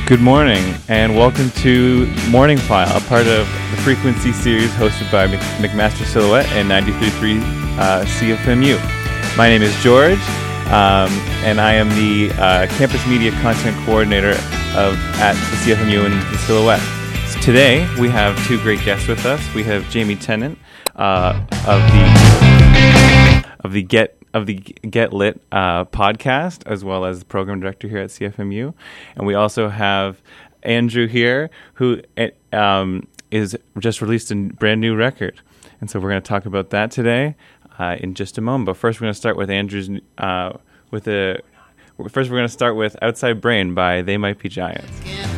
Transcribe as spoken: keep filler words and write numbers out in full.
Good morning, and welcome to Morning File, a part of the Frequency series hosted by Mc- McMaster Silhouette and ninety-three point three uh, C F M U. My name is George, um, and I am the uh, Campus Media Content Coordinator of at the C F M U and the Silhouette. So today, we have two great guests with us. We have Jamie Tennant uh, of the of the Get of the Get Lit uh, podcast, as well as the program director here at C F M U. And we also have Andrew here, who um, is just released a brand new record. And so we're going to talk about that today uh, in just a moment. But first, we're going to start with Andrew's, uh, with a, first we're going to start with Outside Brain by They Might Be Giants.